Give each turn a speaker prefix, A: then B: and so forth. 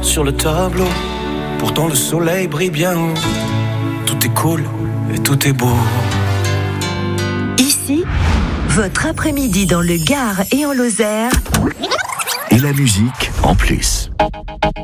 A: sur le tableau. Pourtant le soleil brille bien haut. Tout est cool et tout est beau.
B: Ici, votre après-midi dans le Gard et en Lozère.
C: Et la musique en plus.